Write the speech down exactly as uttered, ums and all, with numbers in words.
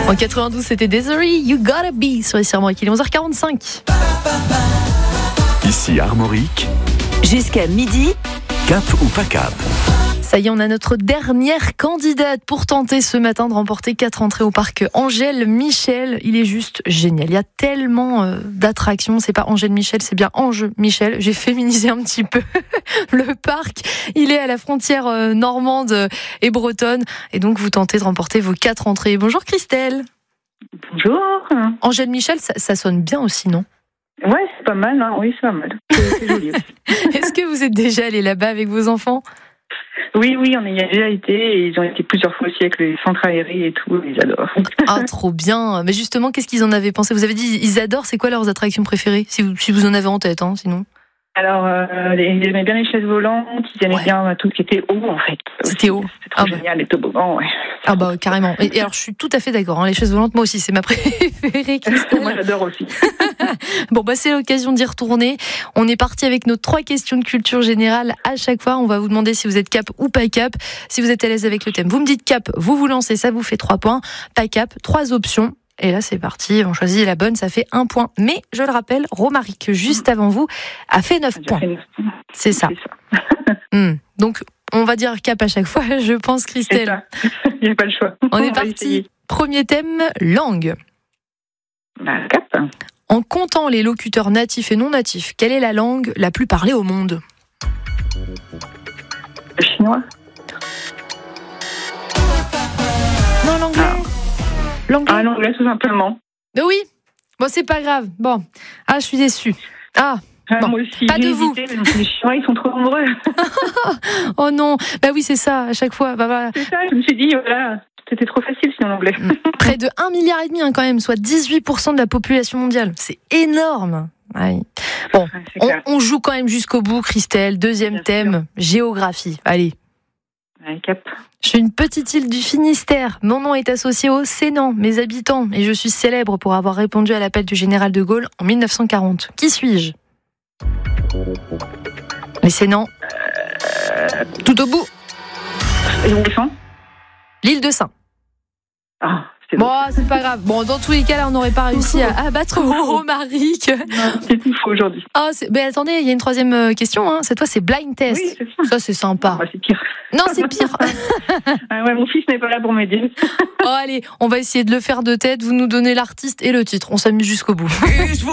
En quatre-vingt-douze, c'était Desiree, You Gotta Be sur les Armorique. Il est onze heures quarante-cinq. Ici Armorique. Jusqu'à midi. Cap ou pas cap? Ça y est, on a notre dernière candidate pour tenter ce matin de remporter quatre entrées au parc Angèle Michel. Il est juste génial. Il y a tellement euh, d'attractions. C'est pas Angèle Michel, c'est bien Ange Michel. J'ai féminisé un petit peu le parc. Il est à la frontière euh, normande et bretonne. Et donc, vous tentez de remporter vos quatre entrées. Bonjour Christelle. Bonjour. Angèle Michel, ça, ça sonne bien aussi, non? Ouais, c'est pas mal. Hein. Oui, c'est pas mal. C'est, c'est joli aussi. Est-ce que vous êtes déjà allé là-bas avec vos enfants? Oui, oui, on y a déjà été et ils ont été plusieurs fois aussi avec les centres aérés et tout, ils adorent. Ah, trop bien. Mais justement, qu'est-ce qu'ils en avaient pensé? Vous avez dit ils adorent, c'est quoi leurs attractions préférées? Si vous, si vous en avez en tête, hein, sinon. Alors, euh, ils aimaient bien les chaises volantes, ils aimaient Ouais. bien tout ce qui était haut, en fait. C'était haut. C'était trop Ah, génial, les toboggans, ouais. Ah bah carrément. Et, et alors, je suis tout à fait d'accord. Hein, les chaises volantes, moi aussi, c'est ma préférée, Christelle. Moi, j'adore aussi. Bon, bah c'est l'occasion d'y retourner. On est parti avec nos trois questions de culture générale. À chaque fois, on va vous demander si vous êtes cap ou pas cap. Si vous êtes à l'aise avec le thème, vous me dites cap, vous vous lancez, ça vous fait trois points. Pas cap, trois options. Et là, c'est parti. On choisit la bonne, ça fait un point. Mais je le rappelle, Romaric, juste avant vous, a fait neuf points. C'est ça. C'est ça. Hum. Donc, on va dire cap à chaque fois, je pense, C'est Christelle. ça. Il n'y a pas le choix. On est va parti. essayer. Premier thème, langue. Bah, cap. En comptant les locuteurs natifs et non natifs, quelle est la langue la plus parlée au monde? Le chinois. Non, l'anglais. Ah. L'anglais. Ah, l'anglais, tout simplement. Mais oui. Bon, c'est pas grave. Bon. Ah, je suis déçue. Ah. Ah, Bon, moi aussi, pas j'ai de vous. hésité, mais les chinois, ils sont trop nombreux. Oh non. Bah oui, c'est ça. À chaque fois. Bah voilà. C'est ça, je me suis dit, voilà, c'était trop facile sinon l'anglais. Près de un milliard et demi, hein, quand même, soit dix-huit pour cent de la population mondiale. C'est énorme. Ouais. Bon. Ouais, c'est On, clair. on joue quand même jusqu'au bout, Christelle. Deuxième Bien thème, géographie. Allez. Ouais, cap. Je suis une petite île du Finistère. Mon nom est associé au Sénan, mes habitants, et je suis célèbre pour avoir répondu à l'appel du général de Gaulle en mille neuf cent quarante. Qui suis-je? Les Sénans. Euh, Tout au bout. et on descend. L'île de Saint. Ah, c'est Bon, bon. c'est pas grave. Bon, dans tous les cas, là, on n'aurait pas réussi à abattre Romaric. C'est tout faux aujourd'hui. Oh, c'est... Mais attendez, il y a une troisième euh, question. Hein. Cette fois, c'est blind test. Oui, c'est ça. Ça, c'est sympa. Ah, bah, c'est pire. Non, c'est pire. Ah ouais, mon fils n'est pas là pour m'aider. Oh, allez, on va essayer de le faire de tête. Vous nous donnez l'artiste et le titre. On s'amuse jusqu'au bout.